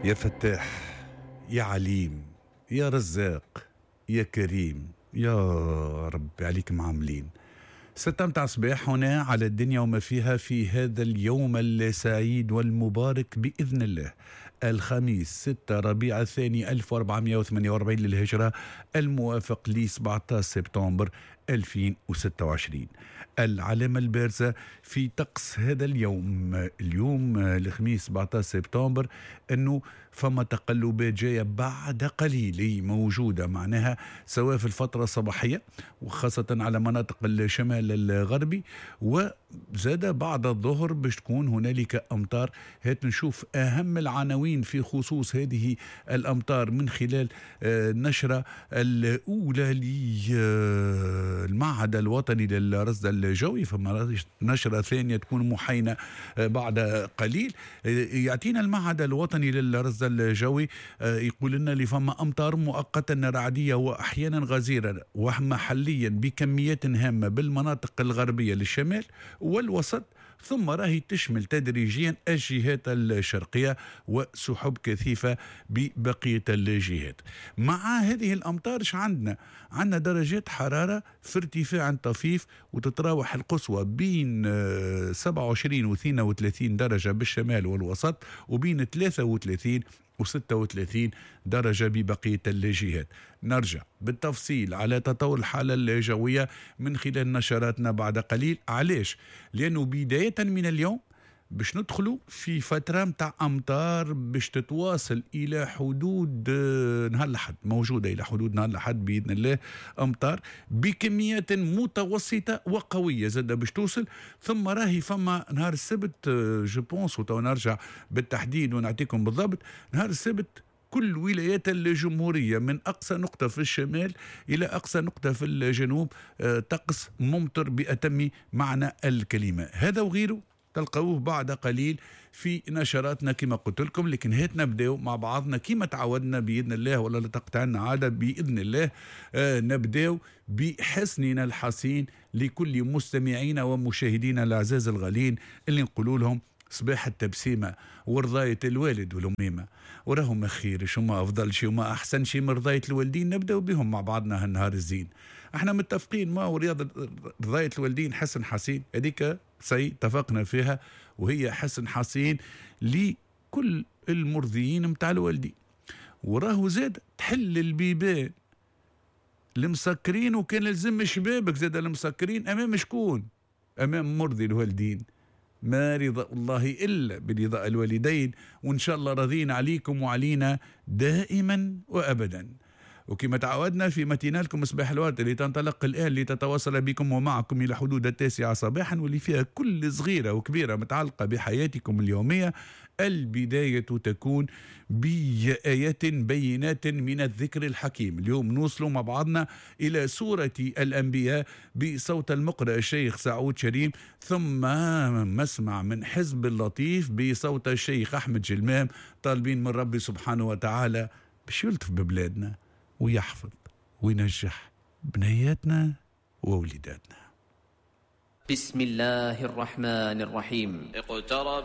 يا فتاح، يا عليم، يا رزاق، يا كريم، يا رب عليك معاملين. ستمتع صباح هنا على الدنيا وما فيها في هذا اليوم السعيد والمبارك بإذن الله، الخميس 6 ربيع الثاني 1448 للهجرة، الموافق ل 17 سبتمبر 2026. العلامة البارزة في طقس هذا اليوم الخميس 17 سبتمبر أنه فما تقلبات جاية بعد قليل موجودة، معناها سواء في الفترة الصباحية وخاصة على مناطق الشمال الغربي، وزاد بعد الظهر باش تكون هنالك أمطار. هات نشوف أهم العناوين في خصوص هذه الأمطار من خلال النشرة الأولى للمعهد الوطني للرصد الجوي، فما نشرة ثانية تكون محينة بعد قليل. يعطينا المعهد الوطني للرصد الجوي يقول لنا اللي فما أمطار مؤقتا رعدية وأحيانا غزيرة ومحليا بكميات هامة بالمناطق الغربية للشمال والوسط، ثم راهي تشمل تدريجيا الجهات الشرقية وسحب كثيفة ببقية الجهات. مع هذه الأمطار عندنا درجات حرارة في ارتفاع طفيف، وتتراوح القصوى بين 27 و 32 درجة بالشمال والوسط، وبين 33 و 36 درجة ببقية الجهات. نرجع بالتفصيل على تطور الحالة الجوية من خلال نشراتنا بعد قليل. علاش؟ لأنه بداية من اليوم باش ندخلوا في فترة متاع أمطار باش تتواصل إلى حدود نهار الأحد، موجودة إلى حدود نهار الأحد بإذن الله، أمطار بكميات متوسطة وقوية زادة باش توصل. ثم راهي فما نهار السبت جوبونس، وتو نرجع بالتحديد ونعطيكم بالضبط. نهار السبت كل ولايات الجمهورية من أقصى نقطة في الشمال إلى أقصى نقطة في الجنوب طقس ممطر بأتم معنى الكلمة. هذا وغيره تلقوه بعد قليل في نشراتنا كما قلت لكم. لكن هات نبدأ مع بعضنا كما تعودنا بإذن الله، ولا لا تقطعنا عادة بإذن الله. نبدأ بحسننا الحسين لكل مستمعينا ومشاهدينا الأعزاز الغالين، اللي نقولوا لهم صباح التبسيمة ورضاية الوالد والأميمة، وراهم خير شما أفضل شي وما أحسن شي من رضاية الوالدين. نبدأ بهم مع بعضنا هالنهار الزين. احنا متفقين ما هو رضاية الوالدين حسن حسين، هذيك اتفقنا فيها، وهي حسن حسين لكل المرضيين متاع الوالدين. وراه زاد تحل البيبان المسكرين، وكان لازم شبابك زاد المسكرين أمام شكون؟ أمام مرضي الوالدين. ما رضا الله إلا برضاء الوالدين، وإن شاء الله راضين عليكم وعلينا دائما وأبدا. وكما تعودنا في متينالكم صباح الورد اللي تنطلق الآن لتتواصل بكم ومعكم إلى حدود 9 صباحا، واللي فيها كل صغيرة وكبيرة متعلقة بحياتكم اليومية. البداية تكون بآيات بينات من الذكر الحكيم. اليوم نوصل مع بعضنا إلى سورة الأنبياء بصوت المقرئ الشيخ سعود شريم، ثم مسمع من حزب اللطيف بصوت الشيخ أحمد جلمام، طالبين من ربي سبحانه وتعالى باش يلطف ببلادنا ويحفظ وينجح بنياتنا ووليداتنا. بسم الله الرحمن الرحيم. اقترب